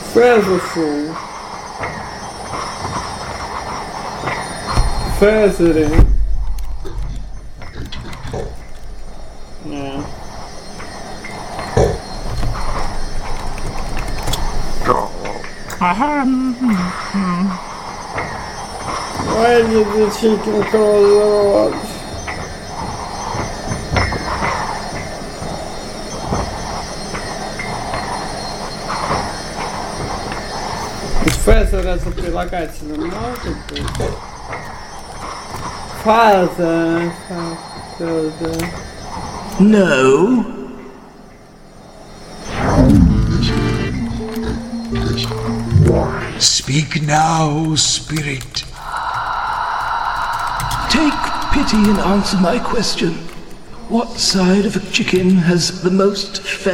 Featherfall. Feathering. Yeah. Why did the chicken cross the road? Feather это прилагательное может быть? Father. No. Speak now, spirit. Take pity and answer my question. What side of a chicken has the most